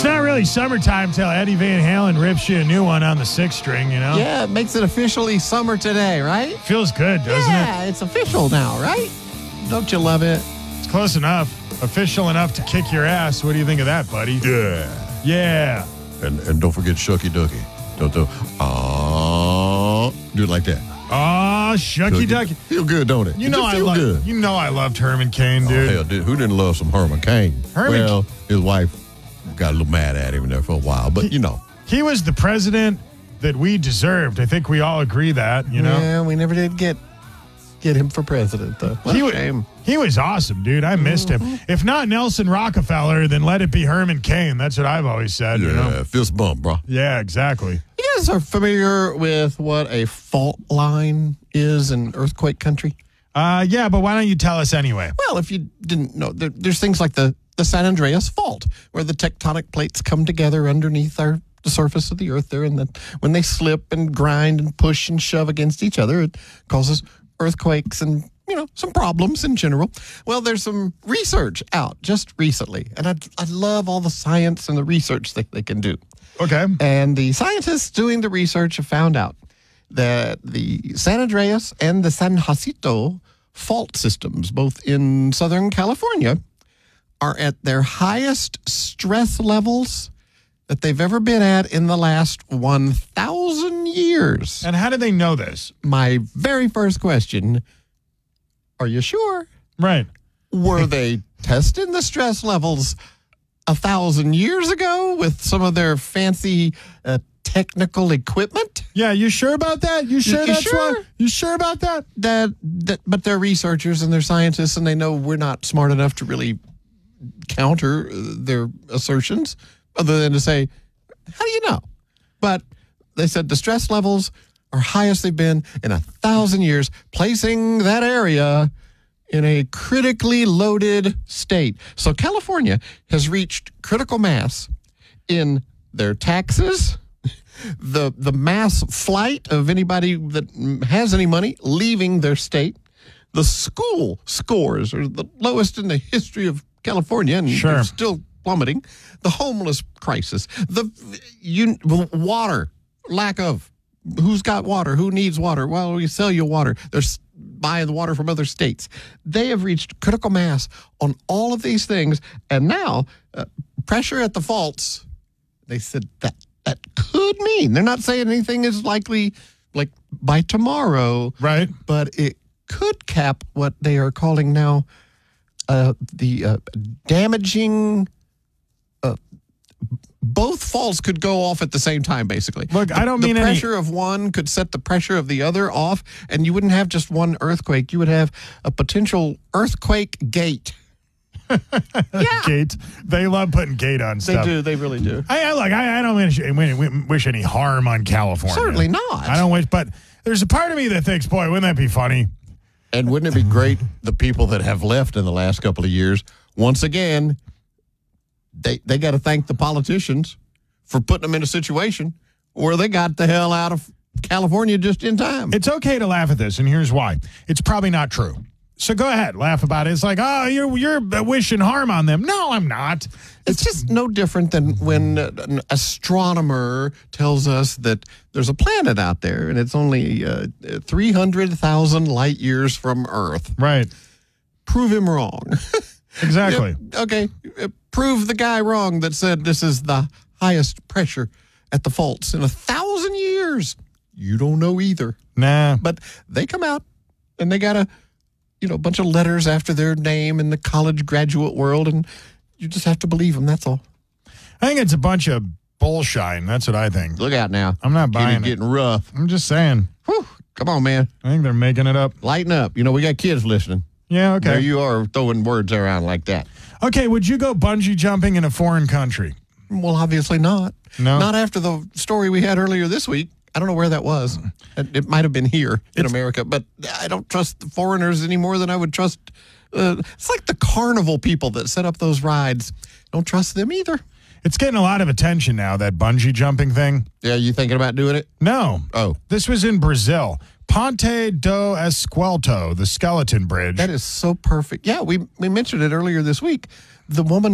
It's not really summertime till Eddie Van Halen rips you a new one on the sixth string, you know? Yeah, it makes it officially summer today, right? Feels good, doesn't it? Yeah, it's official now, right? Don't you love it? It's close enough. Official enough to kick your ass. What do you think of that, buddy? Yeah. Yeah. And don't forget Shucky Ducky. Don't do do it like that. Oh, Shucky Ducky. Feel good, don't it? You know I love. good. You know I loved Herman Cain, dude. Oh, hell, who didn't love some Herman Cain? Well, his wife got a little mad at him there for a while, but you know. He was the president that we deserved. I think we all agree that, you know? Yeah, we never did get him for president, though. What a shame. He was awesome, dude. I missed him. If not Nelson Rockefeller, then let it be Herman Cain. That's what I've always said, Yeah, you know? fist bump, bro. Yeah, exactly. You guys are familiar with what a fault line is in earthquake country? Yeah, but why don't you tell us anyway? Well, if you didn't know, there's things like the San Andreas Fault, where the tectonic plates come together underneath the surface of the earth there, and then when they slip and grind and push and shove against each other, it causes earthquakes and, you know, some problems in general. Well, there's some research out just recently, and I love all the science and the research that they can do. Okay. And the scientists doing the research have found out that the San Andreas and the San Jacinto fault systems, both in Southern California, are at their highest stress levels that they've ever been at in the last 1,000 years. And how do they know this? My very first question, are you sure? Right. Were they testing the stress levels 1,000 years ago with some of their fancy technical equipment? Yeah, you sure about that? You sure that's sure? why? You sure about that? But they're researchers and they're scientists, and they know we're not smart enough to really counter their assertions other than to say, how do you know? But they said the stress levels are highest they've been in 1,000 years, placing that area in a critically loaded state. So California has reached critical mass in their taxes, the mass flight of anybody that has any money leaving their state. The school scores are the lowest in the history of California, and they're still plummeting. The homeless crisis, the water, lack of. Who's got water? Who needs water? Well, we sell you water. They're buying the water from other states. They have reached critical mass on all of these things, and now pressure at the faults. They said that could mean, they're not saying anything is likely like by tomorrow, right? But it could cap what they are calling now the damaging. Both faults could go off at the same time, basically. Look, I don't mean the pressure of one could set the pressure of the other off, and you wouldn't have just one earthquake. You would have a potential earthquake gate. Yeah. Gate. They love putting gate on stuff. They do. They really do. I don't wish any harm on California. Certainly not. I don't wish, but there's a part of me that thinks, boy, wouldn't that be funny? And wouldn't it be great, the people that have left in the last couple of years, once again, they got to thank the politicians for putting them in a situation where they got the hell out of California just in time. It's okay to laugh at this, and here's why. It's probably not true. So go ahead, laugh about it. It's like, oh, you're wishing harm on them. No, I'm not. It's just no different than when an astronomer tells us that there's a planet out there, and it's only 300,000 light years from Earth. Right. Prove him wrong. Exactly. Okay. Prove the guy wrong that said this is the highest pressure at the faults in 1,000 years. You don't know either. Nah. But they come out and they got a bunch of letters after their name in the college graduate world, and you just have to believe them. That's all. I think it's a bunch of bullshine. That's what I think. Look out now. I'm not buying it. Getting rough. I'm just saying. Whew, come on, man. I think they're making it up. Lighten up. We got kids listening. Yeah, okay. There you are throwing words around like that. Okay, would you go bungee jumping in a foreign country? Well, obviously not. No? Not after the story we had earlier this week. I don't know where that was. It might have been here in America, but I don't trust the foreigners any more than I would trust. It's like the carnival people that set up those rides. Don't trust them either. It's getting a lot of attention now, that bungee jumping thing. Yeah, you thinking about doing it? No. Oh. This was in Brazil. Ponte do Esquelto, the skeleton bridge. That is so perfect. Yeah, we mentioned it earlier this week. The woman